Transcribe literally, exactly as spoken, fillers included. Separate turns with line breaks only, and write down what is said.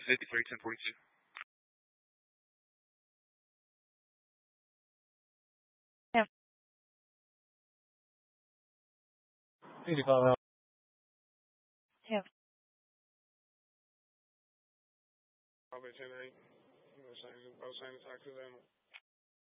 fifty-three, ten forty-two.
Yeah.
eighty-five out.
Yeah.
Probably ten eight. I was saying, I was saying the taxes and